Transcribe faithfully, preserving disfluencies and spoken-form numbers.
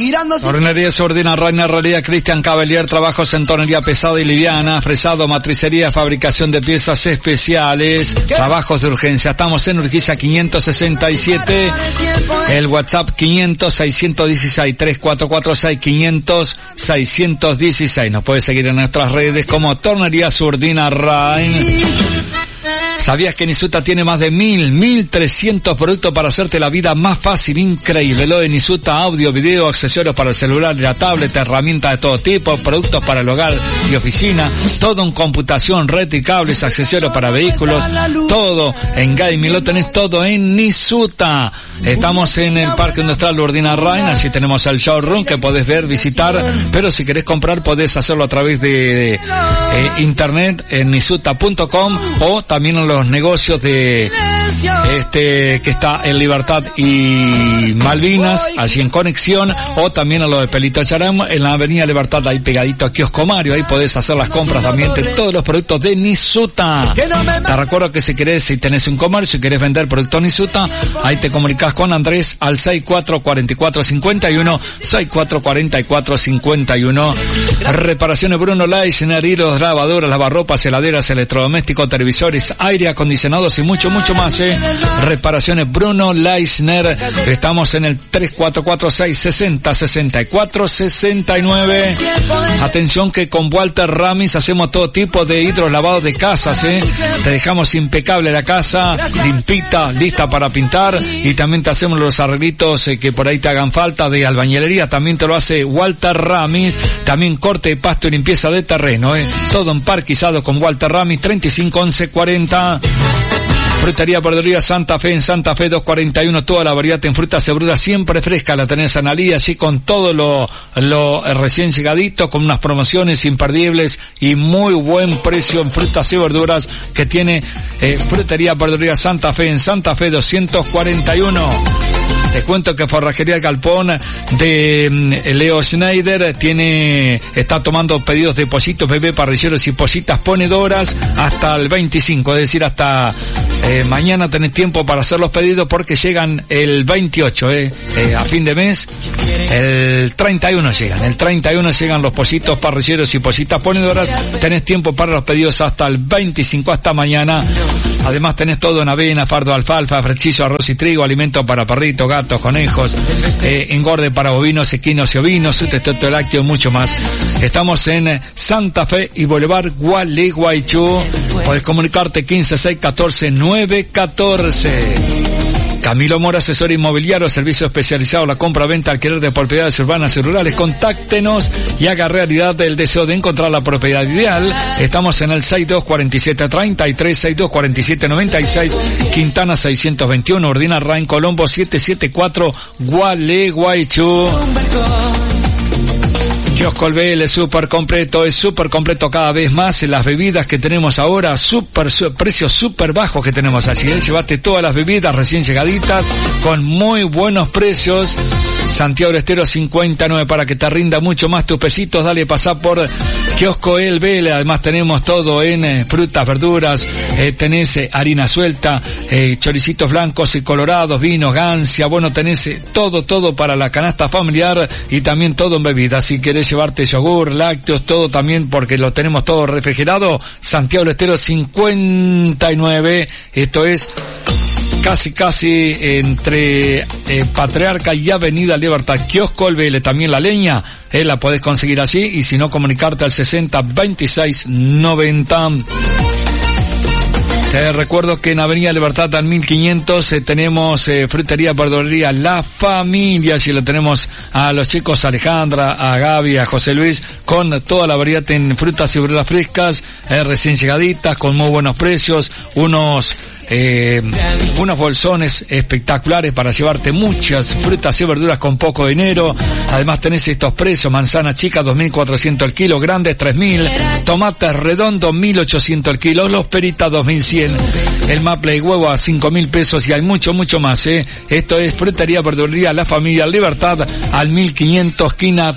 Tornería Sordina Reina, Herrería Cristian Cavalier, trabajos en tornería pesada y liviana, fresado, matricería, fabricación de piezas especiales, trabajos de urgencia. Estamos en Urquiza quinientos sesenta y siete, el WhatsApp quinientos, seiscientos dieciséis, tres cuatro cuatro seis, quinientos, seiscientos dieciséis. Nos puedes seguir en nuestras redes como Tornería Sordina Reina. ¿Sabías que Nisuta tiene más de mil, mil trescientos productos para hacerte la vida más fácil? Increíble. Lo de Nisuta, audio, video, accesorios para el celular y la tablet, herramientas de todo tipo, productos para el hogar y oficina, todo en computación, red y cables, accesorios para vehículos, todo en gaming, lo tenés todo en Nisuta. Estamos en el Parque Industrial Lourdina Rain, allí tenemos el showroom que podés ver, visitar, pero si querés comprar podés hacerlo a través de eh, internet en nisuta punto com o también en los negocios de este que está en Libertad y Malvinas, allí en Conexión, o también a lo de Pelito Charam en la avenida Libertad, ahí pegadito a Kiosco Mario. Ahí podés hacer las compras también de todos los productos de Nisuta. Te recuerdo que si querés, si tenés un comercio y querés vender productos Nisuta, ahí te comunicas con Andrés al seis cuatro cuatro cuatro cinco uno, seis cuatro cuatro cuatro cinco uno. Reparaciones Bruno Leisner, hilos, lavadoras, lavarropas, heladeras, electrodomésticos, televisores, aire acondicionados y mucho, mucho más, eh. Reparaciones Bruno Leisner. Estamos en el tres cuatro cuatro seis, sesenta, sesenta y cuatro, sesenta y nueve. Atención que con Walter Ramis hacemos todo tipo de hidrolavados de casas, eh. Te dejamos impecable la casa, limpita, lista para pintar, y también te hacemos los arreglitos eh, que por ahí te hagan falta de albañilería. También te lo hace Walter Ramis. También corte de pasto y limpieza de terreno, eh. Todo emparquizado con Walter Ramis. Treinta y cinco once cuarenta. Frutería Verduría Santa Fe en Santa Fe doscientos cuarenta y uno, toda la variedad en frutas y verduras siempre fresca, la tenés en Analía, así con todo lo, lo recién llegadito, con unas promociones imperdibles y muy buen precio en frutas y verduras que tiene eh, Frutería Verduría Santa Fe en Santa Fe doscientos cuarenta y uno. Te cuento que Forrajería El Galpón de Leo Schneider tiene, está tomando pedidos de pollitos, bebé, parrilleros y pollitas ponedoras hasta el veinticinco, es decir, hasta eh, mañana tenés tiempo para hacer los pedidos porque llegan el veintiocho, eh, eh, a fin de mes, el treinta y uno llegan, el treinta y uno llegan los pollitos, parrilleros y pollitas ponedoras, tenés tiempo para los pedidos hasta el veinticinco, hasta mañana. Además tenés todo en avena, fardo, alfalfa, frechillo, arroz y trigo, alimento para perritos, gatos, conejos, eh, engorde para bovinos, equinos y ovinos, sustituto lácteo y mucho más. Estamos en Santa Fe y Boulevard Gualeguaychú. Podés comunicarte quince seis catorce nueve catorce. Camilo Mora, asesor inmobiliario, servicio especializado en la compra, venta, alquiler de propiedades urbanas y rurales. Contáctenos y haga realidad el deseo de encontrar la propiedad ideal. Estamos en el seis dos cuatro siete treinta y tres, seis dos cuatro siete noventa y seis, Quintana seiscientos veintiuno, Ordina Rain, Colombo siete siete cuatro, Gualeguaychú. Kiosco El B L, súper completo, es súper completo cada vez más. Las bebidas que tenemos ahora, súper, su, precios súper bajos que tenemos allí, ¿eh? Llevate todas las bebidas recién llegaditas con muy buenos precios. Santiago del Estero cincuenta y nueve, para que te rinda mucho más tus pesitos, dale, pasá por Kiosco El B L. Además tenemos todo en eh, frutas, verduras, eh, tenés eh, harina suelta, eh, choricitos blancos y colorados, vinos, gancia, bueno, tenés eh, todo, todo para la canasta familiar y también todo en bebidas. Si querés llevarte yogur, lácteos, todo también, porque lo tenemos todo refrigerado. Santiago del Estero cincuenta y nueve, esto es casi casi entre eh, Patriarca y Avenida Libertad. Kiosco El B L, también la leña, eh, la podés conseguir allí, y si no, comunicarte al sesenta veintiséis noventa. Te recuerdo que en Avenida Libertad al mil quinientos eh, tenemos eh, Frutería Verdulería La Familia, si lo tenemos a los chicos, a Alejandra, a Gaby, a José Luis, con toda la variedad en frutas y verduras frescas, eh, recién llegaditas, con muy buenos precios, unos eh, unos bolsones espectaculares para llevarte muchas frutas y verduras con poco dinero. Además tenés estos precios: manzana chica dos mil cuatrocientos el kilo, grandes tres mil, tomates redondos mil ochocientos el kilo, los peritas dos mil cien, el maple y huevo a cinco mil pesos, y hay mucho, mucho más, eh. Esto es Frutería Verdulería La Familia Libertad al mil quinientos, esquina